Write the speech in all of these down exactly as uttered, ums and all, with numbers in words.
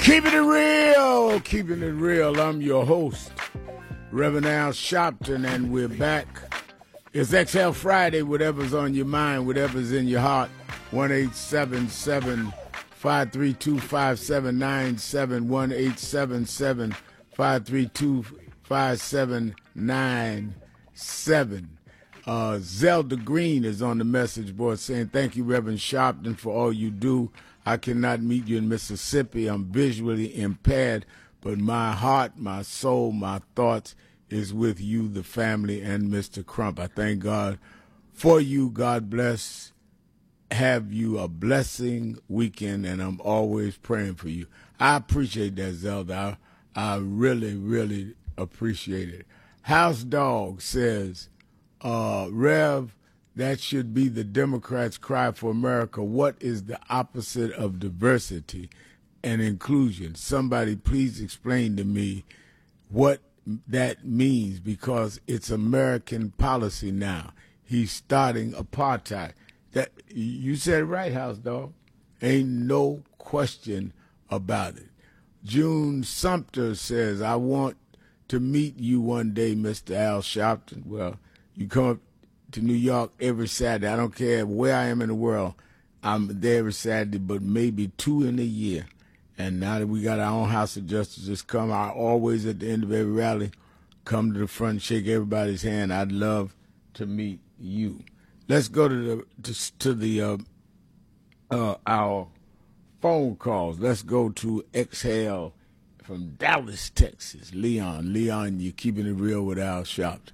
Keeping it real, keeping it real. I'm your host, Reverend Al Sharpton, and we're back. It's Exhale Friday, whatever's on your mind, whatever's in your heart. one eight seven seven, five three two, five seven nine seven, one eight seven seven, five three two, five seven nine seven. Uh, Zelda Green is on the message board saying, thank you, Reverend Sharpton, for all you do. I cannot meet you in Mississippi. I'm visually impaired, but my heart, my soul, my thoughts is with you, the family, and Mister Crump. I thank God for you. God bless. Have you a blessing weekend, and I'm always praying for you. I appreciate that, Zelda. I, I really, really appreciate it. House Dog says, uh, Rev, that should be the Democrats' cry for America. What is the opposite of diversity and inclusion? Somebody please explain to me what that means, because it's American policy now. He's starting apartheid. That you said it right, House Dog. Ain't no question about it. June Sumter says, I want to meet you one day, Mister Al Sharpton. Well, you come up to New York every Saturday. I don't care where I am in the world. I'm there every Saturday, but maybe two in a year. And now that we got our own House of Justice just come, I always at the end of every rally come to the front, shake everybody's hand. I'd love to meet you. Let's go to the to, to the uh, uh, our phone calls. Let's go to Exhale from Dallas, Texas. Leon, Leon, you're keeping it real with Al Sharpton.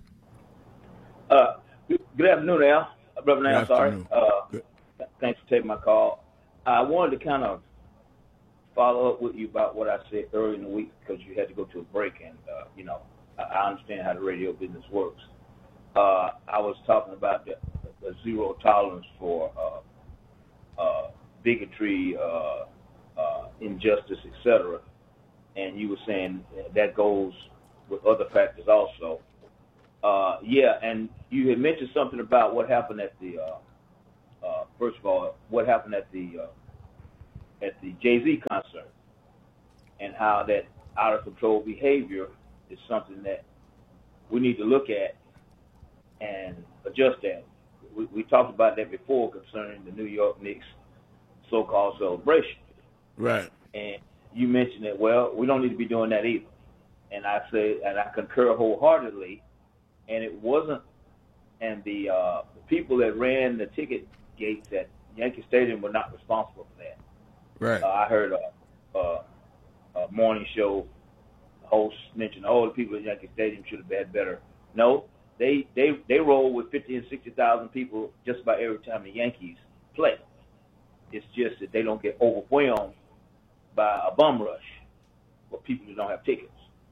Uh, good afternoon, Al. Brother Al, sorry. Uh, good. Thanks for taking my call. I wanted to kind of follow up with you about what I said earlier in the week, because you had to go to a break, and uh, you know I, I understand how the radio business works. Uh, I was talking about the, the zero tolerance for uh, uh, bigotry, uh, uh, injustice, et cetera. And you were saying that goes with other factors also. Uh, yeah, and you had mentioned something about what happened at the, uh, uh, first of all, what happened at the uh, at the Jay-Z concert, and how that out-of-control behavior is something that we need to look at and adjust that. We, we talked about that before concerning the New York Knicks so-called celebration. Right. And you mentioned that, well, we don't need to be doing that either. And I say, and I concur wholeheartedly. And it wasn't, and the, uh, the people that ran the ticket gates at Yankee Stadium were not responsible for that. Right. Uh, I heard a, a, a morning show host mention, oh, the people at Yankee Stadium should have had better. No, they they they roll with fifty and sixty thousand people just about every time the Yankees play. It's just that they don't get overwhelmed by a bum rush for people who don't have tickets.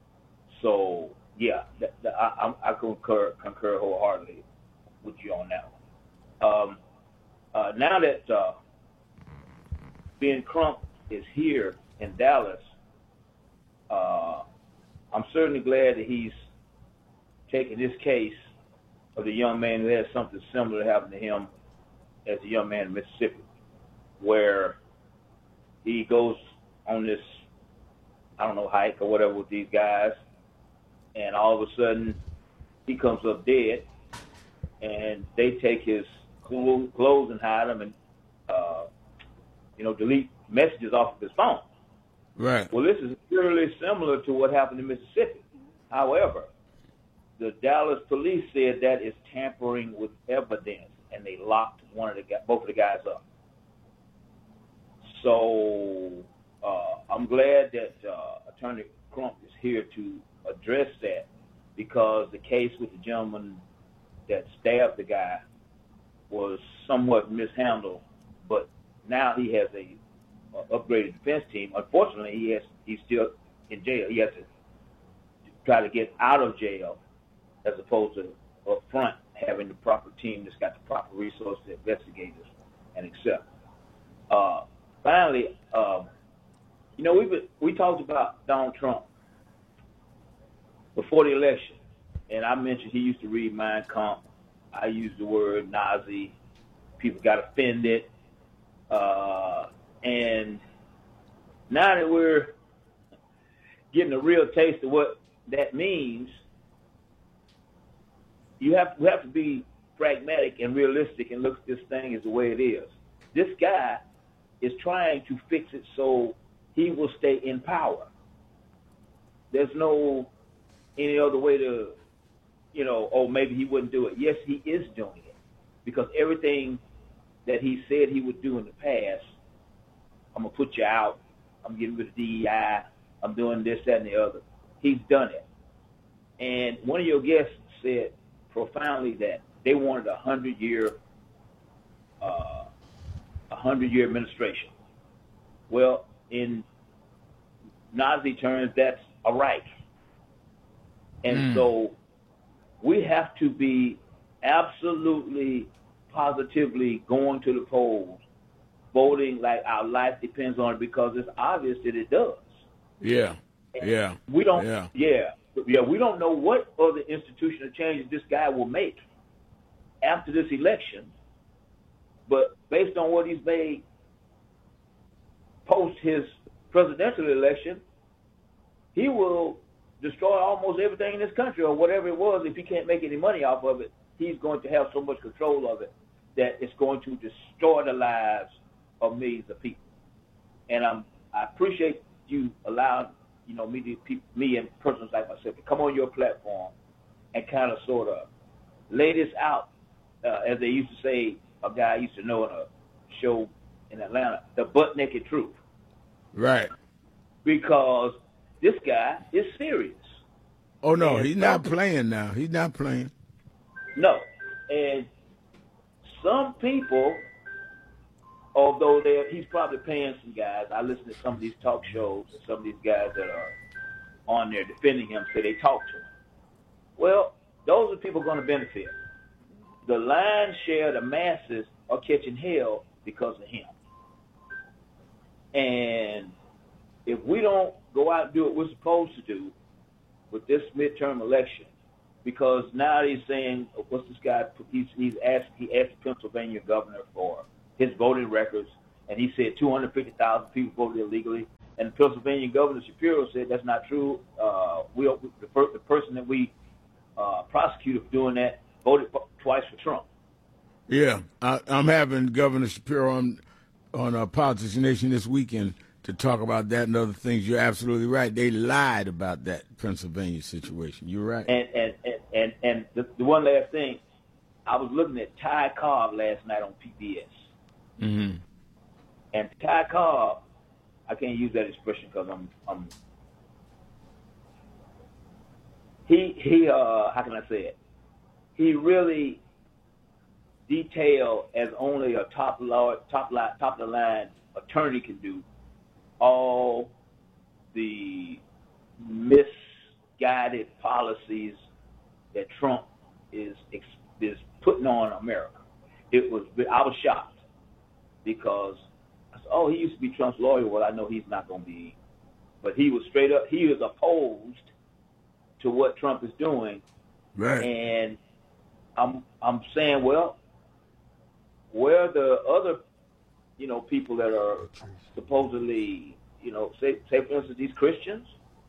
So yeah, that, that, I, I concur concur wholeheartedly with you on that one. Um, uh, now that uh, Ben Crump is here in Dallas, uh, I'm certainly glad that he's taking this case of the young man who had something similar happen to him as a young man in Mississippi, where he goes on this, I don't know, hike or whatever with these guys, and all of a sudden he comes up dead, and they take his clothes and hide him and, uh, you know, delete messages off of his phone. Right. Well, this is purely similar to what happened in Mississippi. However, the Dallas police said that is tampering with evidence, and they locked one of the both of the guys up. So uh, I'm glad that uh, Attorney Crump is here to address that, because the case with the gentleman that stabbed the guy was somewhat mishandled, but now he has a, a upgraded defense team. Unfortunately, he has he's still in jail. He has to try to get out of jail, as opposed to up front having the proper team that's got the proper resources, investigators, and et cetera. Uh, finally, uh, you know, we we talked about Donald Trump before the election, and I mentioned he used to read Mein Kampf. I used the word Nazi. People got offended. Uh, and now that we're getting a real taste of what that means, you have we have to be pragmatic and realistic and look at this thing as the way it is. This guy is trying to fix it so he will stay in power. There's no any other way to, you know, oh, maybe he wouldn't do it. Yes, he is doing it, because everything that he said he would do in the past, I'm going to put you out, I'm getting rid of D E I, I'm doing this, that, and the other. He's done it. And one of your guests said profoundly that they wanted a hundred-year, uh, a hundred-year administration. Well, in Nazi terms, that's a Reich. And mm. so we have to be absolutely, positively going to the polls, voting like our life depends on it, because it's obvious that it does. Yeah, and yeah. We don't, yeah. yeah, yeah. We don't know what other institutional changes this guy will make after this election, but based on what he's made post his presidential election, he will destroy almost everything in this country, or whatever it was. If he can't make any money off of it, he's going to have so much control of it that it's going to destroy the lives of millions of people. And I'm, I appreciate you allowing, you know, me, to, me and persons like myself to come on your platform and kind of sort of lay this out, uh, as they used to say, a guy I used to know in a show in Atlanta, the butt-naked truth. Right. Because this guy is serious. Oh, no, and he's not playing now. He's not playing. No. And some people, although they're, he's probably paying some guys, I listen to some of these talk shows, and some of these guys that are on there defending him say they talk to him. Well, those are people going to benefit. The lion's share, the masses, are catching hell because of him. And if we don't go out and do what we're supposed to do with this midterm election, because now he's saying, what's this guy? He's, he's asked, he asked the Pennsylvania governor for his voting records, and he said two hundred fifty thousand people voted illegally. And the Pennsylvania governor, Shapiro, said that's not true. Uh, we the, first, the person that we uh, prosecuted for doing that voted twice for Trump. Yeah, I, I'm having Governor Shapiro on on uh, Politics Nation this weekend to talk about that and other things. You're absolutely right. They lied about that Pennsylvania situation. You're right. And and and and, and the, the one last thing, I was looking at Ty Cobb last night on P B S. Mm-hmm. And Ty Cobb, I can't use that expression because I'm I'm he he uh how can I say it? He really detailed, as only a top law top line top of the line attorney can do, all the misguided policies that Trump is is putting on America. It was I was shocked because I said, oh, he used to be Trump's lawyer. Well, I know he's not going to be, but he was straight up. He was opposed to what Trump is doing, right? And I'm I'm saying, well, where are the other, you know, people that are supposedly, you know, say, say for instance, these Christians,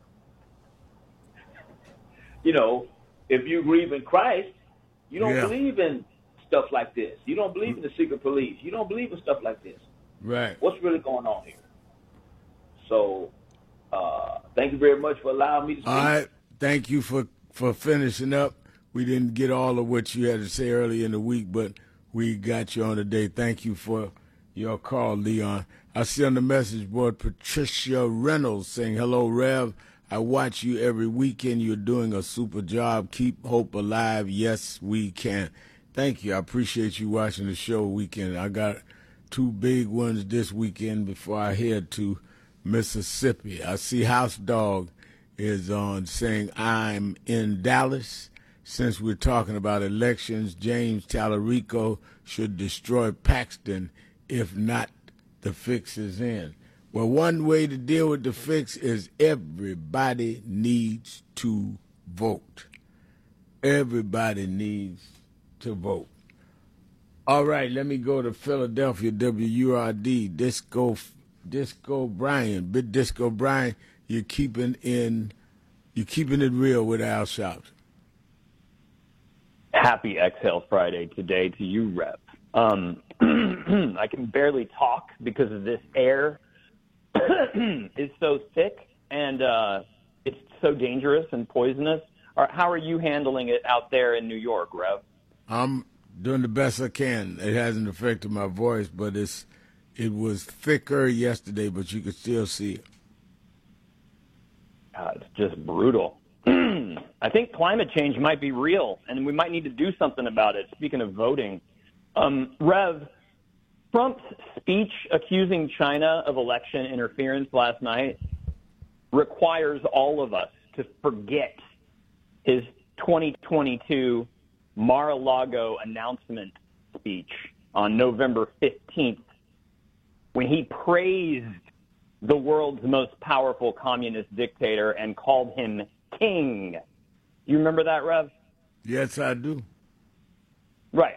you know, if you believe in Christ, you don't yeah. believe in stuff like this. You don't believe in the secret police. You don't believe in stuff like this. Right. What's really going on here? So, uh, thank you very much for allowing me to speak. All right. Thank you for, for finishing up. We didn't get all of what you had to say early in the week, but we got you on today. Thank you for your call, Leon. I see on the message board Patricia Reynolds saying, hello, Rev. I watch you every weekend. You're doing a super job. Keep hope alive. Yes, we can. Thank you. I appreciate you watching the show weekend. I got two big ones this weekend before I head to Mississippi. I see House Dog is on saying, I'm in Dallas. Since we're talking about elections, James Tallarico should destroy Paxton. If not, the fix is in. Well, one way to deal with the fix is everybody needs to vote. Everybody needs to vote. All right, let me go to Philadelphia, W U R D, Disco, Disco Brian, Big Disco Brian. you're keeping in, you're keeping it real with Al Sharpton. Happy Exhale Friday today to you, Rev. Um, I can barely talk because of this air is so thick and uh, it's so dangerous and poisonous. How are you handling it out there in New York, Rev? I'm doing the best I can. It hasn't affected my voice, but it's it was thicker yesterday, but you could still see it. Uh, it's just brutal. I think climate change might be real, and we might need to do something about it. Speaking of voting, um, Rev, Trump's speech accusing China of election interference last night requires all of us to forget his twenty twenty-two Mar-a-Lago announcement speech on November fifteenth, when he praised the world's most powerful communist dictator and called him king. You remember that, Rev? Yes, I do. Right.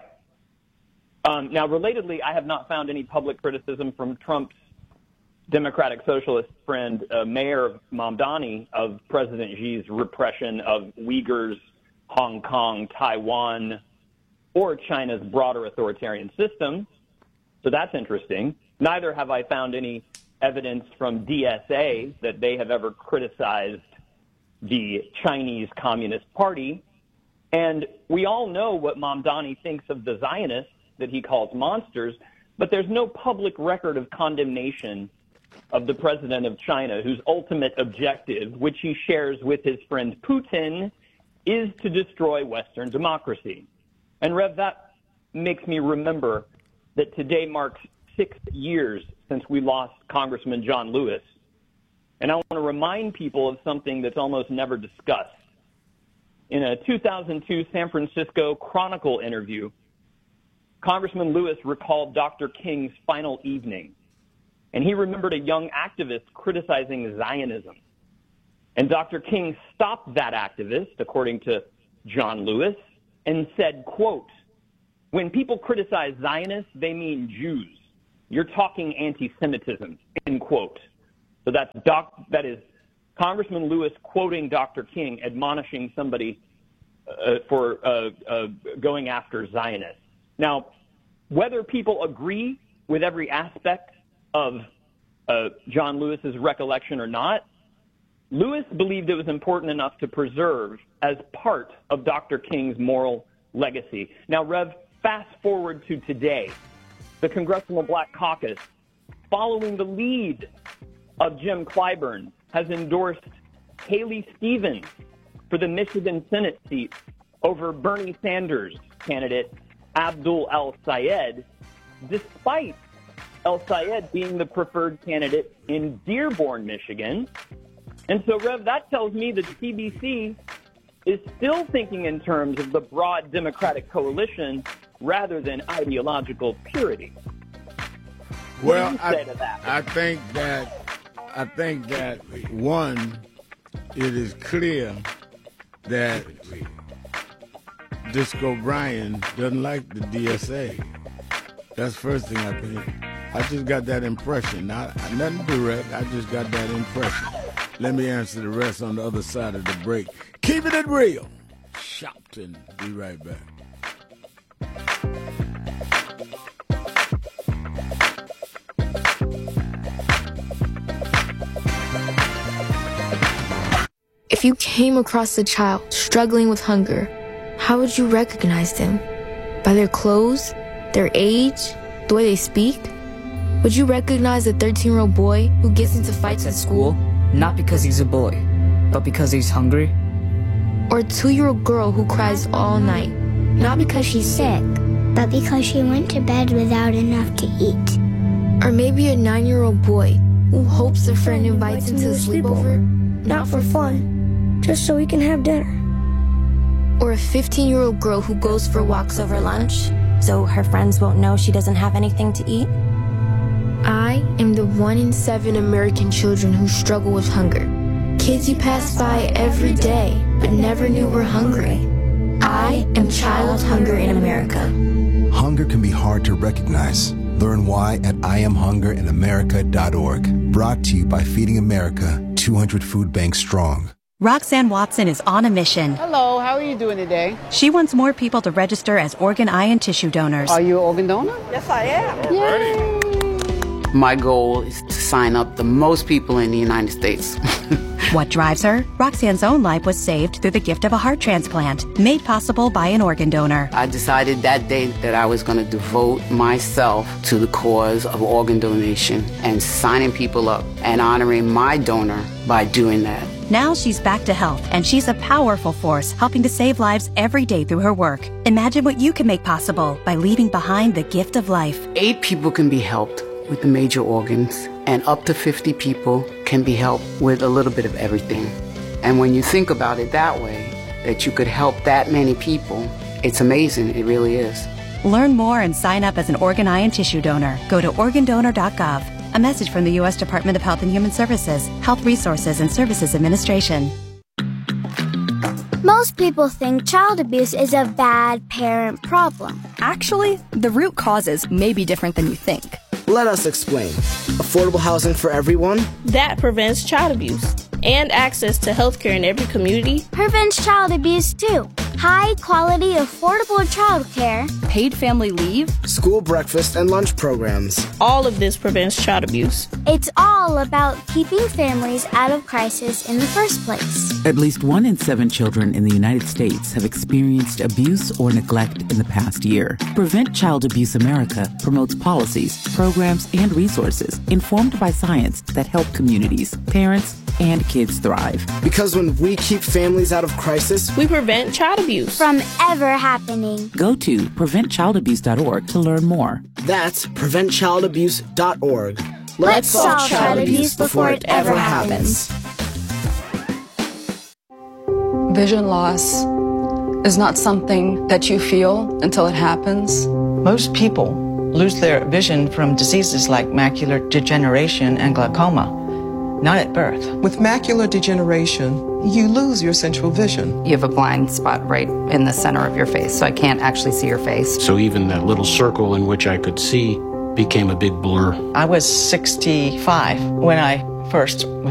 Um, now, relatedly, I have not found any public criticism from Trump's Democratic Socialist friend, uh, Mayor Mamdani, of President Xi's repression of Uyghurs, Hong Kong, Taiwan, or China's broader authoritarian system. So that's interesting. Neither have I found any evidence from D S A that they have ever criticized the Chinese Communist Party. And we all know what Mamdani thinks of the Zionists that he calls monsters, but there's no public record of condemnation of the president of China, whose ultimate objective, which he shares with his friend Putin, is to destroy Western democracy. And, Rev, that makes me remember that today marks six years since we lost Congressman John Lewis. And I want to remind people of something that's almost never discussed. In a two thousand two San Francisco Chronicle interview, Congressman Lewis recalled Doctor King's final evening, and he remembered a young activist criticizing Zionism. And Doctor King stopped that activist, according to John Lewis, and said, quote, "When people criticize Zionists, they mean Jews. You're talking anti-Semitism," end quote. So that's doc, that is Congressman Lewis quoting Doctor King, admonishing somebody uh, for uh, uh, going after Zionists. Now, whether people agree with every aspect of uh, John Lewis's recollection or not, Lewis believed it was important enough to preserve as part of Doctor King's moral legacy. Now, Rev, fast forward to today. The Congressional Black Caucus, following the lead of Jim Clyburn, has endorsed Haley Stevens for the Michigan Senate seat over Bernie Sanders' candidate Abdul El-Sayed, despite El-Sayed being the preferred candidate in Dearborn, Michigan. And so, Rev, that tells me that C B C is still thinking in terms of the broad Democratic coalition rather than ideological purity. Well, what do you say I, to that? I think that I think that one, it is clear that Disco Brian doesn't like the D S A. That's the first thing I think. I just got that impression. Not nothing direct. I just got that impression. Let me answer the rest on the other side of the break. Keeping it real. Shopton. Be right back. If you came across a child struggling with hunger, how would you recognize them? By their clothes, their age, the way they speak? Would you recognize a thirteen-year-old boy who gets into fights at school? Not because he's a boy, but because he's hungry? Or a two-year-old girl who cries all night? Not because she's sick, but because she went to bed without enough to eat. Or maybe a nine-year-old boy who hopes a friend invites him to a sleepover? Not for fun, just so he can have dinner. Or a fifteen-year-old girl who goes for walks over lunch, so her friends won't know she doesn't have anything to eat? I am the one in seven American children who struggle with hunger. Kids you pass by every day, but never knew were hungry. I am child hunger in America. Hunger can be hard to recognize, Learn why at I am hunger in america dot org. Brought to you by Feeding America, two hundred food banks strong. Roxanne Watson is on a mission. Hello, how are you doing today? She wants more people to register as organ, eye, and tissue donors. Are you an organ donor? Yes, I am. Yay! My goal is to sign up the most people in the United States. What drives her? Roxanne's own life was saved through the gift of a heart transplant, made possible by an organ donor. I decided that day that I was going to devote myself to the cause of organ donation and signing people up and honoring my donor by doing that. Now she's back to health, and she's a powerful force helping to save lives every day through her work. Imagine what you can make possible by leaving behind the gift of life. Eight people can be helped with the major organs, and up to fifty people can be helped with a little bit of everything. And when you think about it that way, that you could help that many people, it's amazing. It really is. Learn more and sign up as an organ, eye, and tissue donor. Go to organ donor dot gov. A message from the U S Department of Health and Human Services, Health Resources and Services Administration. Most people think child abuse is a bad parent problem. Actually, the root causes may be different than you think. Let us explain. Affordable housing for everyone? That prevents child abuse. And access to healthcare in every community prevents child abuse too. High quality, affordable childcare, paid family leave, school breakfast and lunch programs. All of this prevents child abuse. It's all about keeping families out of crisis in the first place. At least one in seven children in the United States have experienced abuse or neglect in the past year. Prevent Child Abuse America promotes policies, programs, and resources informed by science that help communities, parents, and kids thrive. Because when we keep families out of crisis, we prevent child abuse from ever happening. Go to prevent child abuse dot org to learn more. That's prevent child abuse dot org. Let's, Let's solve child abuse before it ever happens. Vision loss is not something that you feel until it happens. Most people lose their vision from diseases like macular degeneration and glaucoma. Not at birth. With macular degeneration, you lose your central vision. You have a blind spot right in the center of your face, so I can't actually see your face. So even that little circle in which I could see became a big blur. I was sixty-five when I first was